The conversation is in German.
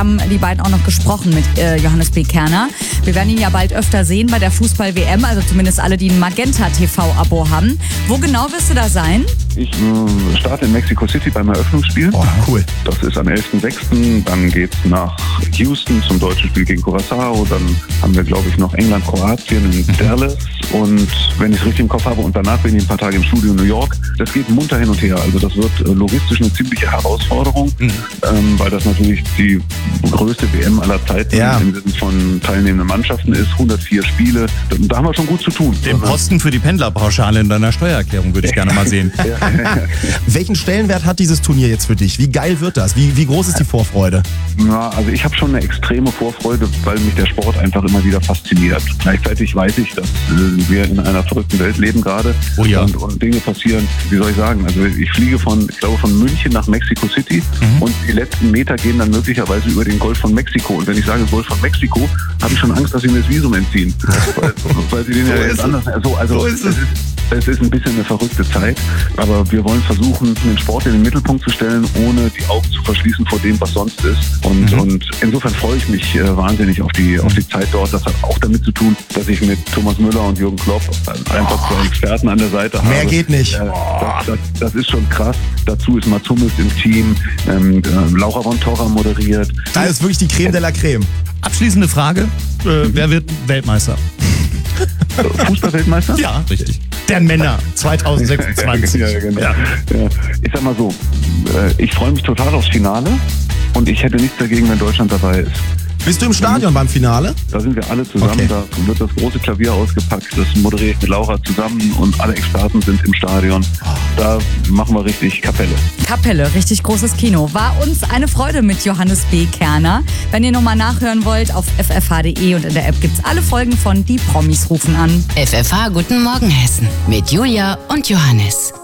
Haben die beiden auch noch gesprochen mit Johannes B. Kerner. Wir werden ihn ja bald öfter sehen bei der Fußball-WM, also zumindest alle, die ein Magenta-TV-Abo haben. Wo genau wirst du da sein? Ich starte in Mexico City beim Eröffnungsspiel. Oh, cool. Das ist am 11.06. Dann geht's nach Houston zum deutschen Spiel gegen Curaçao. Dann haben wir, glaube ich, noch England, Kroatien in Dallas. Und wenn ich es richtig im Kopf habe, und danach bin ich ein paar Tage im Studio in New York. Das geht munter hin und her. Also das wird logistisch eine ziemliche Herausforderung, weil das natürlich die größte WM aller Zeiten im Sinne von teilnehmenden Mannschaften ist. 104 Spiele. Da haben wir schon gut zu tun. Den Posten für die Pendlerpauschale in deiner Steuererklärung würde ich gerne mal sehen. Welchen Stellenwert hat dieses Turnier jetzt für dich? Wie geil wird das? Wie groß ist die Vorfreude? Ja, also ich habe schon eine extreme Vorfreude, weil mich der Sport einfach immer wieder fasziniert. Gleichzeitig weiß ich, dass wir in einer verrückten Welt leben gerade und Dinge passieren. Wie soll ich sagen? Also ich fliege von München nach Mexico City und die letzten Meter gehen dann möglicherweise über den Golf von Mexiko. Und wenn ich sage Golf von Mexiko, habe ich schon Angst, dass sie mir das Visum entziehen. weil sie den es ist ein bisschen eine verrückte Zeit, aber wir wollen versuchen, den Sport in den Mittelpunkt zu stellen, ohne die Augen zu verschließen vor dem, was sonst ist. Und insofern freue ich mich wahnsinnig auf die Zeit dort. Das hat auch damit zu tun, dass ich mit Thomas Müller und Jürgen Klopp einfach zwei Experten an der Seite habe. Mehr geht nicht. Das ist schon krass. Dazu ist Mats Hummels im Team, Laura von Torra moderiert. Da ist wirklich die Creme de la Creme. Abschließende Frage, wer wird Weltmeister? Fußballweltmeister? Ja, richtig. Der Männer 2026. Ja, genau. Ja. Ich sag mal so, ich freue mich total aufs Finale und ich hätte nichts dagegen, wenn Deutschland dabei ist. Bist du im Stadion beim Finale? Da sind wir alle zusammen, okay. Da wird das große Klavier ausgepackt, das moderiere ich mit Laura zusammen und alle Experten sind im Stadion. Da machen wir richtig Kapelle. Kapelle, richtig großes Kino. War uns eine Freude mit Johannes B. Kerner. Wenn ihr nochmal nachhören wollt, auf ffh.de und in der App gibt's alle Folgen von Die Promis rufen an. FFH Guten Morgen Hessen mit Julia und Johannes.